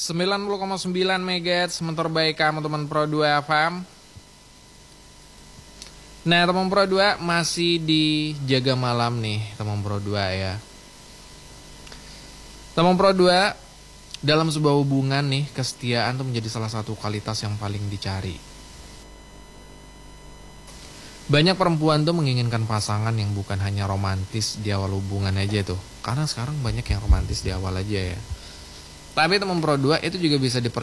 90,9 MHz Mentor baik kamu teman Pro 2 FM. Nah teman Pro 2 masih di jaga malam nih teman Pro 2 ya. Teman Pro 2, dalam sebuah hubungan nih, kesetiaan tuh menjadi salah satu kualitas yang paling dicari. Banyak perempuan tuh menginginkan pasangan yang bukan hanya romantis di awal hubungan aja tuh. Karena sekarang banyak yang romantis di awal aja ya. Tapi teman Pro 2 itu juga bisa